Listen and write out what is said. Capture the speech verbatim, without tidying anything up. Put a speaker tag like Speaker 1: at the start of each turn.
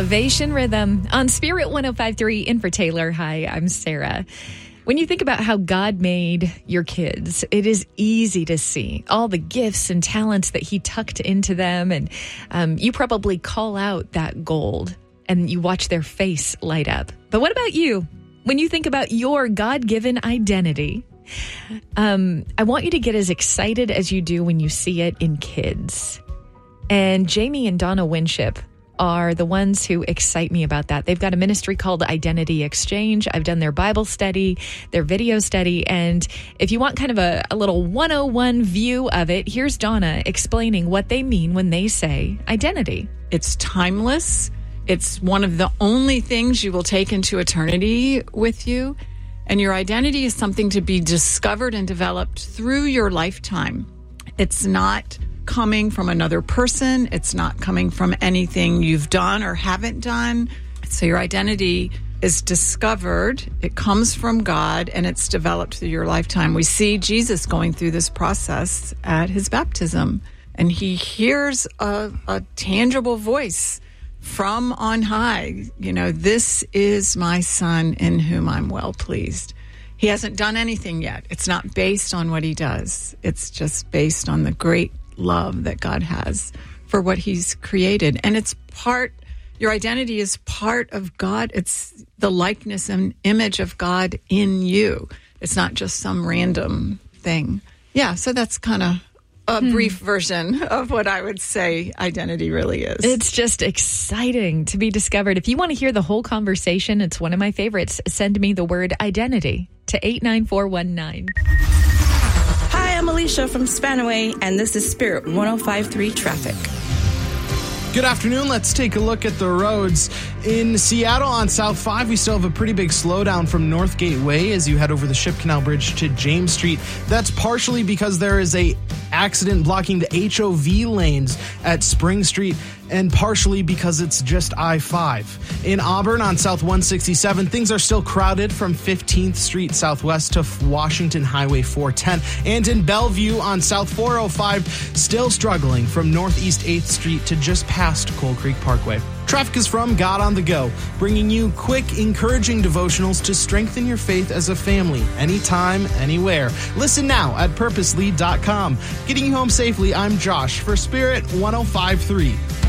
Speaker 1: Elevation Rhythm on Spirit one oh five point three in for Taylor. Hi, I'm Sarah. When you think about how God made your kids, it is easy to see all the gifts and talents that he tucked into them. And um, you probably call out that gold and you watch their face light up. But what about you? When you think about your God-given identity, um, I want you to get as excited as you do when you see it in kids. And Jamie and Donna Winship are the ones who excite me about that. They've got a ministry called Identity Exchange. I've done their Bible study, their video study. And if you want kind of a, a little one oh one view of it, here's Donna explaining what they mean when they say identity.
Speaker 2: It's timeless. It's one of the only things you will take into eternity with you. And your identity is something to be discovered and developed through your lifetime. It's not coming from another person. It's not coming from anything you've done or haven't done. So your identity is discovered. It comes from God, and it's developed through your lifetime. We see Jesus going through this process at his baptism, and he hears a, a tangible voice from on high. You know, this is my son in whom I'm well pleased. He hasn't done anything yet. It's not based on what he does. It's just based on the great love that God has for what he's created. And it's part, your identity is part of God. It's the likeness and image of God in you. It's not just some random thing. Yeah, so that's kind of a hmm. brief version of what I would say identity really is.
Speaker 1: It's just exciting to be discovered. If you want to hear the whole conversation, it's one of my favorites. Send me the word identity to eight nine four one nine.
Speaker 3: Hi, I'm Alicia from Spanaway, and this is Spirit one oh five point three Traffic.
Speaker 4: Good afternoon. Let's take a look at the roads. In Seattle on South five, we still have a pretty big slowdown from Northgate Way as you head over the Ship Canal Bridge to James Street. That's partially because there is a accident blocking the H O V lanes at Spring Street, and partially because it's just I five. In Auburn on South one sixty-seven, things are still crowded from fifteenth Street Southwest to Washington Highway four ten. And in Bellevue on South four oh five, still struggling from Northeast eighth Street to just past Coal Creek Parkway. Traffic is from God on the Go, bringing you quick, encouraging devotionals to strengthen your faith as a family, anytime, anywhere. Listen now at purposely dot com. Getting you home safely, I'm Josh for Spirit one oh five point three.